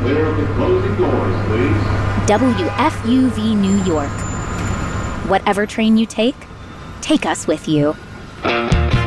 clear of the closing doors, please. WFUV New York. Whatever train you take us with you.